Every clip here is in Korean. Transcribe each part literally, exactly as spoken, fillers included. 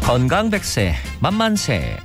건강백세 만만세.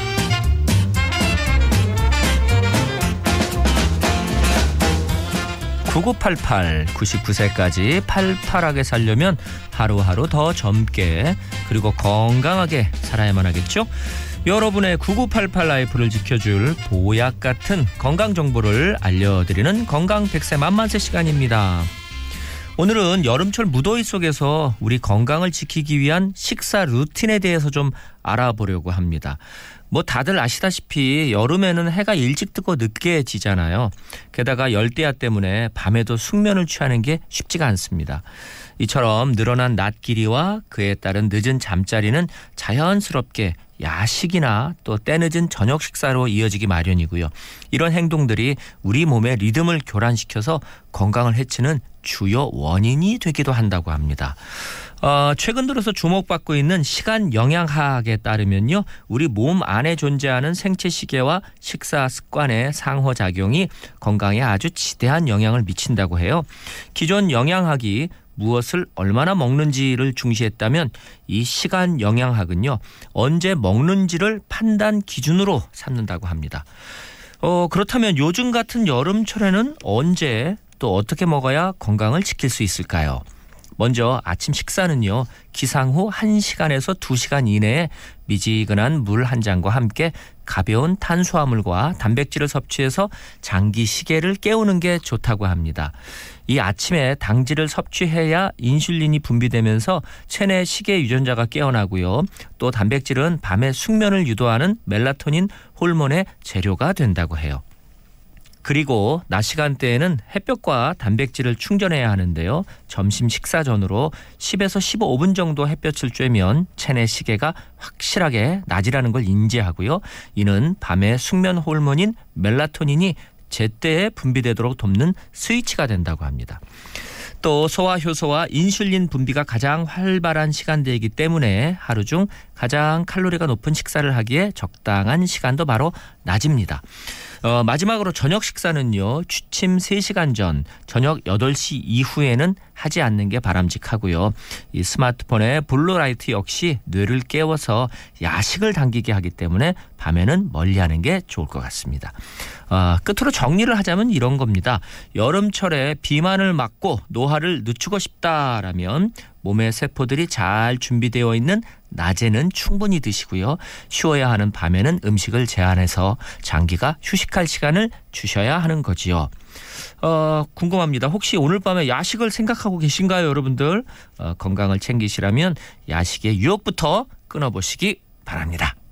구구팔팔 구십구 세까지 팔팔하게 살려면 하루하루 더 젊게 그리고 건강하게 살아야만 하겠죠? 여러분의 구구팔팔 라이프를 지켜줄 보약 같은 건강 정보를 알려드리는 건강백세 만만세 시간입니다. 오늘은 여름철 무더위 속에서 우리 건강을 지키기 위한 식사 루틴에 대해서 좀 알아보려고 합니다. 뭐 다들 아시다시피 여름에는 해가 일찍 뜨고 늦게 지잖아요. 게다가 열대야 때문에 밤에도 숙면을 취하는 게 쉽지가 않습니다. 이처럼 늘어난 낮 길이와 그에 따른 늦은 잠자리는 자연스럽게 야식이나 또 때늦은 저녁 식사로 이어지기 마련이고요. 이런 행동들이 우리 몸의 리듬을 교란시켜서 건강을 해치는 주요 원인이 되기도 한다고 합니다. 어, 최근 들어서 주목받고 있는 시간 영양학에 따르면요, 우리 몸 안에 존재하는 생체 시계와 식사 습관의 상호작용이 건강에 아주 지대한 영향을 미친다고 해요. 기존 영양학이 무엇을 얼마나 먹는지를 중시했다면 이 시간 영양학은요, 언제 먹는지를 판단 기준으로 삼는다고 합니다. 어, 그렇다면 요즘 같은 여름철에는 언제 또 어떻게 먹어야 건강을 지킬 수 있을까요? 먼저 아침 식사는요, 기상 후 한 시간에서 두 시간 이내에 미지근한 물 한 잔과 함께 가벼운 탄수화물과 단백질을 섭취해서 장기 시계를 깨우는 게 좋다고 합니다. 이 아침에 당질을 섭취해야 인슐린이 분비되면서 체내 시계 유전자가 깨어나고요. 또 단백질은 밤에 숙면을 유도하는 멜라토닌 호르몬의 재료가 된다고 해요. 그리고 낮 시간대에는 햇볕과 단백질을 충전해야 하는데요. 점심 식사 전으로 십에서 십오 분 정도 햇볕을 쬐면 체내 시계가 확실하게 낮이라는 걸 인지하고요. 이는 밤에 숙면 호르몬인 멜라토닌이 제때에 분비되도록 돕는 스위치가 된다고 합니다. 또 소화 효소와 인슐린 분비가 가장 활발한 시간대이기 때문에 하루 중 가장 칼로리가 높은 식사를 하기에 적당한 시간도 바로 낮입니다. 어, 마지막으로 저녁 식사는요, 취침 세 시간 전, 저녁 여덟 시 이후에는 하지 않는 게 바람직하고요. 이 스마트폰의 블루라이트 역시 뇌를 깨워서 야식을 당기게 하기 때문에 밤에는 멀리하는 게 좋을 것 같습니다. 어, 끝으로 정리를 하자면 이런 겁니다. 여름철에 비만을 막고 노화를 늦추고 싶다라면 몸의 세포들이 잘 준비되어 있는 낮에는 충분히 드시고요. 쉬어야 하는 밤에는 음식을 제한해서 장기가 휴식할 시간을 주셔야 하는 거지요. 어, 궁금합니다. 혹시 오늘 밤에 야식을 생각하고 계신가요, 여러분들? 어, 건강을 챙기시라면 야식의 유혹부터 끊어보시기 바랍니다.